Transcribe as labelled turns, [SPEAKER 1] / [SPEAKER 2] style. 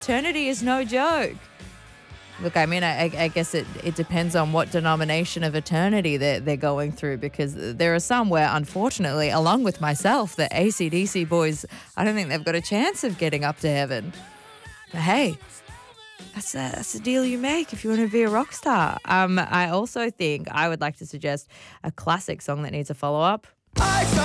[SPEAKER 1] Eternity is no joke. Look, I mean, I guess it depends on what denomination of eternity they're going through, because there are some where, unfortunately, along with myself, the AC/DC boys, I don't think they've got a chance of getting up to heaven. But hey, that's the deal you make if you want to be a rock star. I also think I would like to suggest a classic song that needs a follow-up.